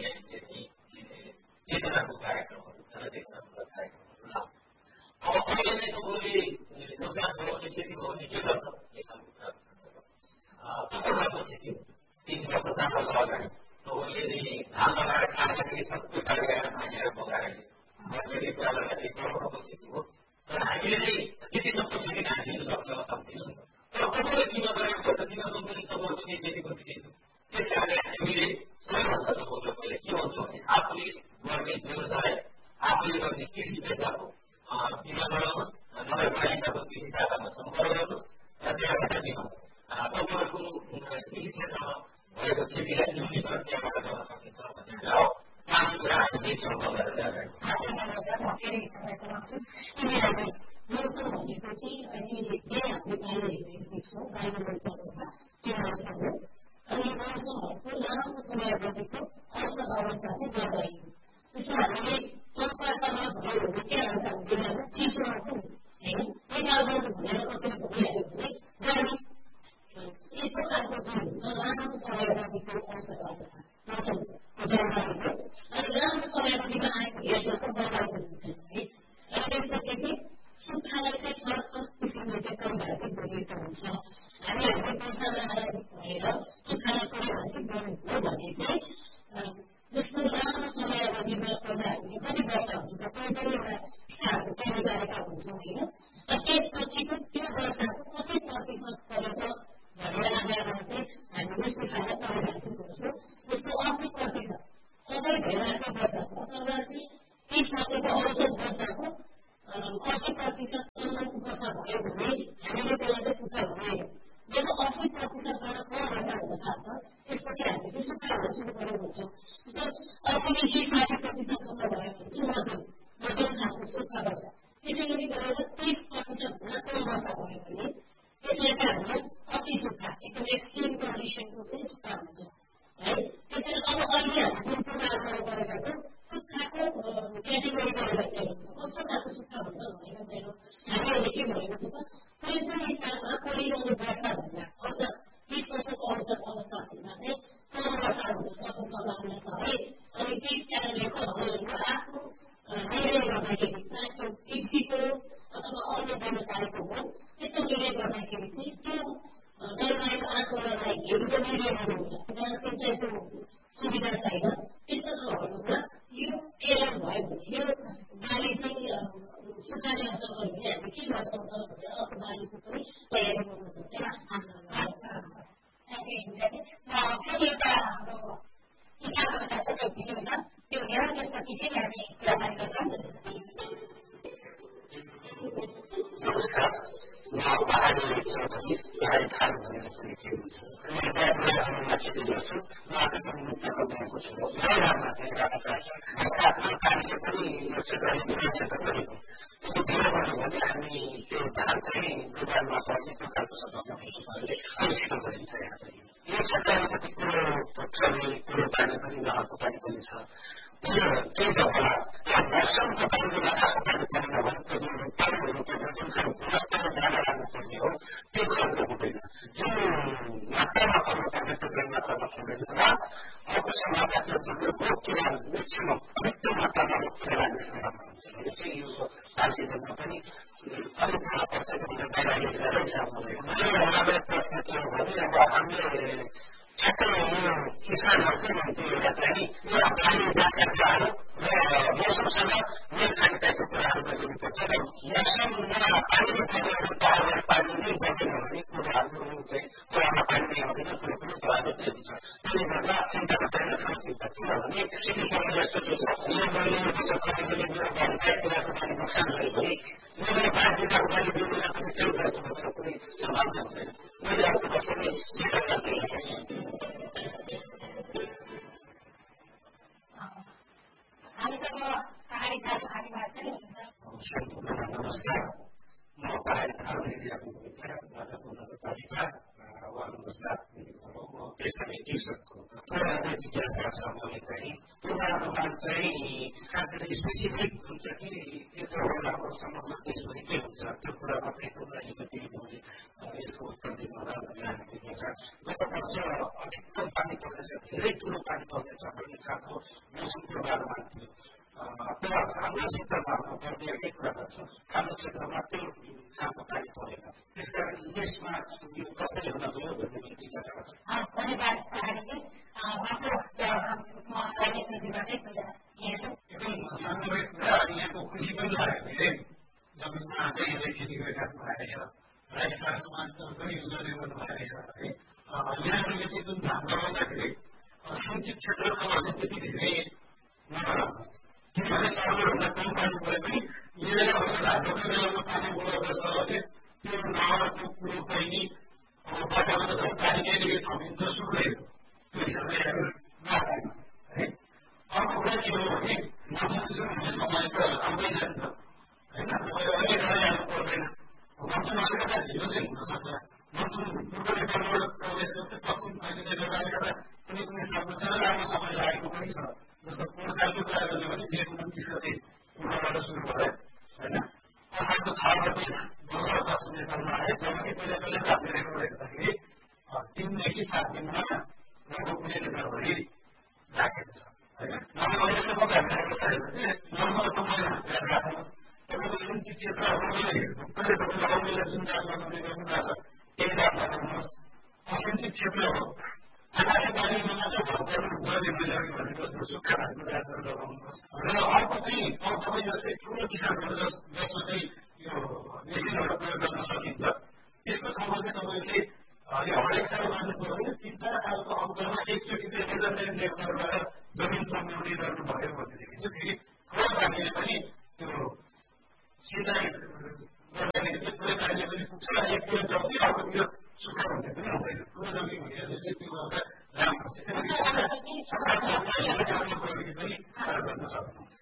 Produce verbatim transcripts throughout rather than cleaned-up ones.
यहाँले नि चेतनाको कार्यक्रमहरू तर चेतनाको कार्यक्रमहरू लाग्छ। अब अहिले नै तपाईँले नोक्सान भयो भने खेती भयो भने के गर्छ एक खालको कुरा कस्तो खालको खेती हुन्छ तिन वर्ष चार वर्ष अगाडि तपाईँले धान लगाएर काट्दाखेरि सबै काटेर मानेर बगाएर मैले कुरालाई एक करोडको खेती हो तर हामीले चाहिँ त्यतिसम्म खेती हालिदिनु सक्छ अवस्था हुँदैन तर तपाईँले बिमा गरेको त बिमा कम्पनी तपाईँको चाहिँ क्षति गरिदिनु त्यस कारणले हामीले सबैभन्दा तपाईँलाई पहिले के भन्छौँ भने आफूले गर्ने व्यवसाय आफूले गर्ने कृषि पेसाको बिमा गराउनुहोस् नगरपालिकाको कृषि शाखामा सम्पर्क गर्नुहोस् र त्यहाँबाट बिमा तपाईँहरूको कृषि क्षेत्रमा भएको क्षतिलाई न्यूनीकरण त्यहाँबाट गर्न सकिन्छ भन्ने चाहिँ काम कुरा हामीले छेउमा गरेर जाँदैन मौसम भनेको चाहिँ अहिले जे हामीले बाहिर हेरेर देख्छौँ बाहिरबाट अवस्था त्यो मौसम हो अनि मौसमहरूको लामो समयवधिको औसत अवस्था चाहिँ जलवायु हो त्यसो हामीले चौपा समय भयो भने के अवस्था हुँदैन चिसोमा चाहिँ होइन नेपालबाट भनेर कसैले भनिहाल्यो भने गर्मी यस्तो खालको जुन हुन्छ लामो समयवधिको औसत अवस्था मौसमको जलवायु हो अनि लामो समयवधिमा आएको हेर्दा चाहिँ जलवायु हुन्थ्यो है अनि त्यसपछि चाहिँ सुक्खालाई चाहिँ फरक फरक किसिमले चाहिँ परिभाषित गरिएको हुन्छ हामी हाम्रो वर्षामा आधारित भएर सुक्खालाई परिभाषित गर्नु हो भने चाहिँ जस्तो लामो समयावधिमा पहिला हामीले कति वर्ष हुन्छ त कुनै पनि एउटा स्थानको तयारी गरेका हुन्छौँ होइन र त्यसपछिको त्यो वर्षको कति प्रतिशत पर्यटक भनेर आधारमा चाहिँ हामीले सुक्खालाई परिभाषित गर्छौँ जस्तो अस्सी प्रतिशत सबै भइरहेको वर्षको अथवा चाहिँ तिस वर्षको औसत वर्षको अस्सी प्रतिशतसम्मको वर्षा भयो भने हामीले त्यसलाई चाहिँ सुक्खा बनायौँ जब अस्सी प्रतिशतबाट कम वर्षा हुन थाल्छ त्यसपछि हामीले चाहिँ सुक्खा हुन सुरु गरेको हुन्छौँ जस्तो अस्सीदेखि साठी प्रतिशतसम्म भयो भने चाहिँ मध्यम मध्यम खालको सुक्खा वर्षा त्यसै गरी गरेर तिस प्रतिशतभन्दा कम वर्षा भयो भने त्यसलाई चाहिँ हामीले अति सुक्खा एकदम एक्सट्रिम कन्डिसनको चाहिँ सुक्खा हुन्छ है त्यसरी अब अहिले हामी जुन पूर्वाधार गरेका छौँ सुक्खाको क्याटेगोरी गरेर चाहिँ कस्तो खालको सुक्खा हुन्छ भनेर चाहिँ हामीले के भनेको छ त कुनै पनि स्थानमा परिरहने वर्षाभन्दा औसत तिस वर्षको औसत अवस्थाभन्दा चाहिँ कम वर्षा हुन सक्ने सम्भावना छ है अनि त्यस कारणले चाहिँ आफ्नो निर्णय गर्दाखेरि चाहे त्यो कृषिको होस् अथवा अन्य व्यवसायको होस् त्यस्तो निर्णय गर्दाखेरि चाहिँ त्यो जलवायु आकलनलाई हेरेर निर्णय गर्नुहुन्छ जहाँ सिँचाइको सुविधा छैन त्यस्तो ठाउँहरूमा यो केरल भयो भने यो बाली चाहिँ सुक्खाले असर गर्यो भने हामी के गर्छौँ त भनेर अर्को बालीको पनि तयारी गर्नुपर्छ फेरि एउटा हाम्रो किताबबाट एउटा भिडियो छ त्यो हेर त्यसपछि फेरि हामी कुराकानी गर्छौँ नमस्कार म पहाडी चौधरी पहाडी थाल भनेर पनि चिनिन्छ म खेती गर्छु म आफै भएको छु गाउँमा चाहिँ राखेका साथमा पानीले पनि यो क्षेत्रले विकास क्षेत्र गरेको त्यो ढिलो गर्नु भने हामी त्यो धान चाहिँ दोकानमा पर्ने त्यो खालको समस्या अलिकति गरिन्छ यहाँ चाहिँ यो क्षेत्रमा कति कुरो चल्ने कुरो पानी पनि नहरको पानी पनि छ त्यो केही त होला त्यहाँ मौसमको पानीले आकाशको पानी पर्ने हो भने त्यो पानी हुनुपर्ने जुन खालको गुणस्तरमा ध्यान राख्नुपर्ने हो त्यो खालको हुँदैन जुन मात्रामा पर्नुपर्ने त्यो चाहिँ मात्रामा पर्दैन र अर्को सम्भावना त्यो रोकिएर म्याक्सिमम अधिकतम मात्रामा रोकिएर लाग्ने सम्भावना हुन्छ भने चाहिँ यो धान सिजनमा पनि अलिक थाहा पर्छ किनभने बाहिर हेरेर हिसाब हुँदैछ हाम्रो प्रश्न के हो भने अब हामीले ठ्याक्कै यो किसानहरूको निम्ति एउटा चाहिँ यो पानी जानकारी र मौसमसँग मेल खाने टाइपको कुराहरू गरिनुपर्छ र मौसममा पानीले खबरहरू पाएर पानी नै बन्दैन भने कुराहरू चाहिँ कुरामा पानी नै आउँदैन कुनै पनि कुराहरू त्यति छ त्यसले गर्दा चिन्ताको पहिलो ठुलो चिन्ता किनभने सिटी पर्ने जस्तो चिन्ता यो महिनाको पछि खबरले मेरो घरमा एक कुराको पानी नोक्सान भयो भने मेरो पाँच बिटाको पानी दुई बिटापछि त्यही गर्छु भनेर कुनै सम्भावना हुँदैन मैले अर्को वर्ष नै चिन्ता शान्ति राखेको छु हामीसँग पहाडी थाल आदिवासी पनि हुनुहुन्छ नमस्कार म पहाडी थाल एरियाको नगरपालिका वार्ड नम्बर सात त्यसरी टिसको थोडा चाहिँ जिज्ञासा छ भने चाहिँ त्यो बाटोमा चाहिँ खासगरी स्पेसिफिक हुन्छ कि यो चाहिँ होलाकोसम्मको त्यसपछि के हुन्छ त्यो कुरा मात्रै कुरा अलिकति मैले यसको उत्तर दिन होला भन्ने लागेको छ। गत वर्ष अधिकतम पानी पर्नेछ, धेरै ठुलो पानी पर्नेछ भन्ने खालको मौसम पूर्वानुमान थियो। तर हाम्रो क्षेत्रमा गरिदिएकै कुरा गर्छ हाम्रो क्षेत्रमा त्यो खालको पानी परेन। त्यसकारण यसमा यो कसरी हुन गयो भन्ने मैले जिज्ञासा गर्छु। धन्यवाद एकदम सान्दर्भिक कुरा यहाँको खुसी पनि लाग्यो धेरै जमिनमा चाहिँ यसले खेती गरिराख्नु भएको छ, राइस क्लासमा पनि युज गर्ने गर्नु भएको छ है। यहाँको यो चाहिँ जुन धान लगाउँदाखेरि सञ्चित क्षेत्र छ भने त्यति धेरै नगराउनुहोस्, किनभने सबैभन्दा कम पानी परे पनि यसले हाम्रो बेलामा पानी उपलब्ध छ भने त्यो नगरको कुरो पनि अब बाटोमा त झन् पानी केही थपिन्छ सुक्दैन, त्यो हिसाबले हेरेर नहाल्नुहोस् है। अर्को कुरा के हो भने मनसुन सुरु हुने समय त आउँदैछ नि त होइन, अहिले हाल्नु पर्दैन। मनसुन अलिकता ढिलो चाहिँ हुनसक्छ, मनसुन पूर्व नेपालबाट प्रवेश गर्दै पश्चिम फैलिँदै गर्दा कुनै कुनै ठाउँमा चाहिँ लामो समय लागेको पनि छ। जस्तो पोहोर सालको कुरा गर्ने भने जेठ उन्तिस गते पूर्वबाट सुरु भयो होइन, असारको छ गते बङ्गाल पश्चिम नेपालमा आयो। जबकि पहिला पहिला हामीले रेकर्ड हेर्दाखेरि तिनदेखि सात दिनमा लगभग कुनै नेपालभरि राखेको छ होइन। नभए अहिलेसम्म हामीहरूको सायद चाहिँ नर्मल समय हेरेर राख्नुहोस्। तपाईँको सञ्चित क्षेत्रहरू मैले हेर्नु कहिले तपाईँले अरूले जुन चार लगाउने गर्नु भएको छ त्यही रात लगाउनुहोस्। असञ्चित क्षेत्र हो, आकाशे पानीमा मात्र भर्खर जहिले मैले अघि भनेको जस्तो सुक्खा भएको जातहरू लगाउनुहोस्। र अर्को चाहिँ अब तपाईँ जस्तै ठुलो किसानहरू जस जसमा चाहिँ यो मेसिनहरू प्रयोग गर्न सकिन्छ त्यस्तो ठाउँमा चाहिँ तपाईँले यो हरेक साल गर्नु पर्दैन, तिन चार सालको अन्तरमा एकचोटि चाहिँ लेजन्डरी लेभलमा गएर जमिन सम्झौली गर्नुभयो भनेदेखि चाहिँ फेरि थोरै पानीले पनि त्यो सिँचाइ गर्दाखेरि चाहिँ थोरै पानीले पनि पुग्छ, एकतिर जम्ती अर्कोतिर सुक्खा हुने पनि हुँदैन। ठुलो जमिन हुनेहरूले चाहिँ त्यो गर्दा राम्रो हुन्छ। प्रविधि पनि प्रयोग गर्न सक्नुहुन्छ।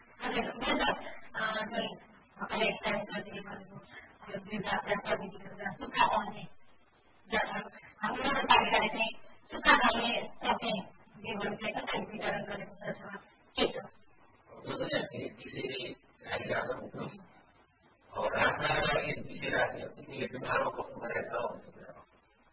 सुक्खा पाउने हाम्रो नगरपालिकाले चाहिँ सुक्खा पाउने सक्ने विवरणलाई कसरी वितरण गरेको छ अथवा के छ? जसरी हामीले विषय राखिरहेको अब राख्नका लागि विषय राख्ने बिमारमा कस्तो गरेको छ